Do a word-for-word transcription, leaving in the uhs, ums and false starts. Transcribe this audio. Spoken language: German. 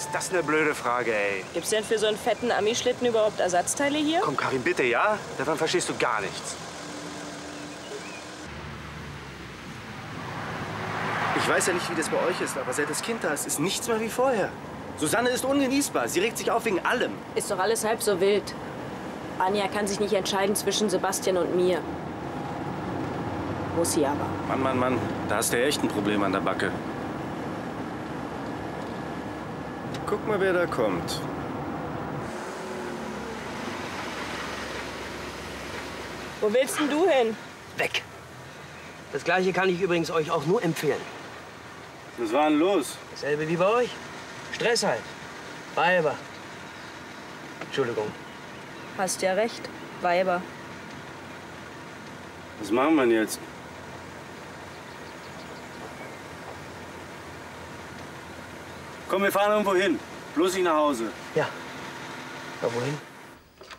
ist das eine blöde Frage, ey. Gibt's denn für so einen fetten Ami-Schlitten überhaupt Ersatzteile hier? Komm, Karin, bitte, ja? Davon verstehst du gar nichts. Ich weiß ja nicht, wie das bei euch ist, aber seit das Kind da ist, ist nichts mehr wie vorher. Susanne ist ungenießbar. Sie regt sich auf wegen allem. Ist doch alles halb so wild. Anja kann sich nicht entscheiden zwischen Sebastian und mir. Muss sie aber. Mann, Mann, Mann, da hast du ja echt ein Problem an der Backe. Guck mal, wer da kommt. Wo willst denn du hin? Weg. Das Gleiche kann ich übrigens euch auch nur empfehlen. Was war denn los? Dasselbe wie bei euch. Stress halt. Weiber. Entschuldigung. Hast ja recht. Weiber. Was machen wir denn jetzt? Komm, wir fahren irgendwo hin. Bloß nicht nach Hause. Ja. Aber wohin?